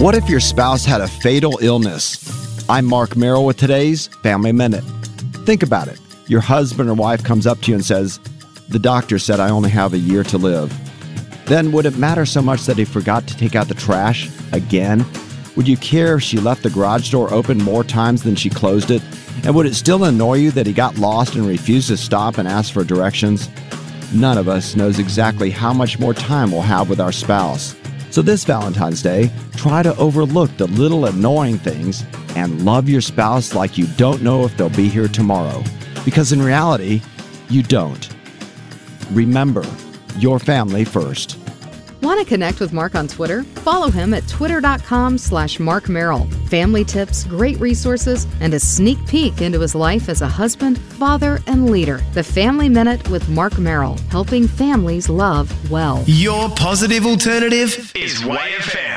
What if your spouse had a fatal illness? I'm Mark Merrill with today's Family Minute. Think about it. Your husband or wife comes up to you and says, "The doctor said I only have a year to live." Then would it matter so much that he forgot to take out the trash again? Would you care if she left the garage door open more times than she closed it? And would it still annoy you that he got lost and refused to stop and ask for directions? None of us knows exactly how much more time we'll have with our spouse. So this Valentine's Day, try to overlook the little annoying things and love your spouse like you don't know if they'll be here tomorrow. Because in reality, you don't. Remember, your family first. Want to connect with Mark on Twitter? Follow him at twitter.com/Mark Merrill. Family tips, great resources, and a sneak peek into his life as a husband, father, and leader. The Family Minute with Mark Merrill, helping families love well. Your positive alternative is YFM.